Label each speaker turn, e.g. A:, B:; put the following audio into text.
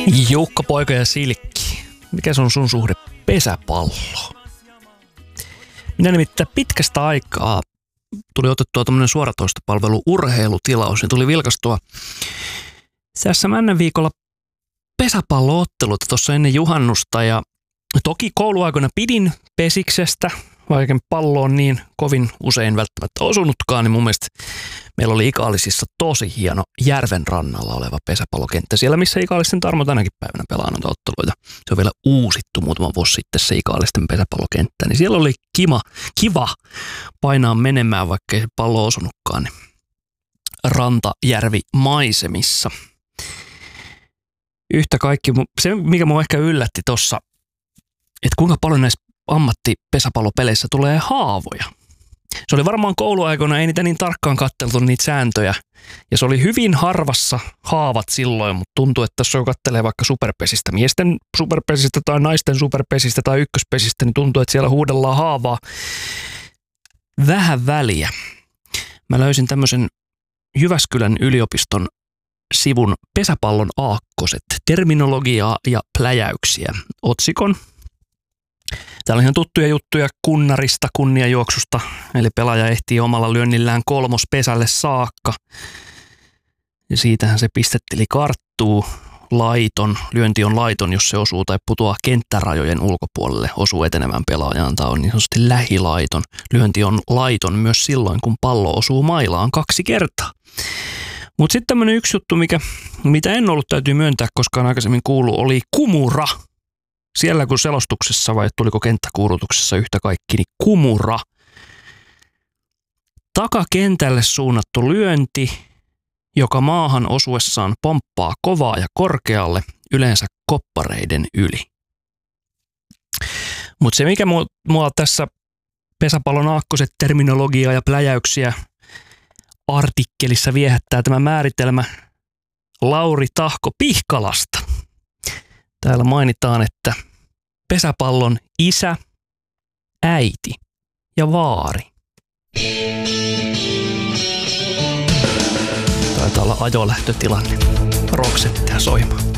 A: Jukka, poika ja Silkki. Mikä se on sun suhde pesäpalloon? Minä nimittäin pitkästä aikaa tuli otettua tämmöinen suoratoistopalvelu urheilutilaus, niin tuli vilkastua tässä viikolla pesäpallootteluita tuossa ennen juhannusta, ja toki kouluaikoina pidin pesiksestä, vaikka pallo on niin kovin usein välttämättä osunutkaan, niin mun mielestä meillä oli Ikaalisissa tosi hieno järven rannalla oleva pesäpallokenttä. Siellä, missä Ikaalisten Tarmo tänäkin päivänä pelaa noita otteluita. Se on vielä uusittu muutama vuosi sitten se Ikaalisten pesäpallokenttä. Niin siellä oli kiva painaa menemään, vaikka ei se pallo osunutkaan, niin rantajärvi-maisemissa. Yhtä kaikki, se mikä mua ehkä yllätti tossa, että kuinka paljon näissä ammattipesäpallopeleissä tulee haavoja. Se oli varmaan kouluaikoina, ei niitä niin tarkkaan katteltu niitä sääntöjä. Ja se oli hyvin harvassa haavat silloin, mutta tuntuu, että jos kattelee vaikka superpesistä, miesten superpesistä tai naisten superpesistä tai ykköspesistä, niin tuntuu, että siellä huudellaan haavaa. Vähän väliä. Mä löysin tämmöisen Jyväskylän yliopiston sivun pesäpallon aakkoset, terminologiaa ja pläjäyksiä otsikon. Täällä on ihan tuttuja juttuja kunnarista, kunniajuoksusta, eli pelaaja ehtii omalla lyönnillään kolmospesälle saakka. Ja siitähän se pistettili karttuu. Lyönti on laiton, jos se osuu tai putoaa kenttärajojen ulkopuolelle, osuu etenevän pelaajaan tai on niin sanotusti lähilaiton. Lyönti on laiton myös silloin, kun pallo osuu mailaan 2 kertaa. Mutta sitten tämmöinen yksi juttu, mitä en ollut täytyy myöntää koskaan aikaisemmin kuullut, oli kumura. Siellä kun selostuksessa vai tuliko kenttäkuulutuksessa yhtä kaikki, niin kumura. Takakentälle suunnattu lyönti, joka maahan osuessaan pomppaa kovaa ja korkealle, yleensä koppareiden yli. Mutta se mikä mua tässä pesäpallon aakkoset terminologiaa ja pläjäyksiä artikkelissa viehättää tämä määritelmä Lauri Tahko Pihkalasta. Täällä mainitaan, että pesäpallon isä, äiti ja vaari. Taitaa olla ajolähtötilanne. Roksettia soimaan.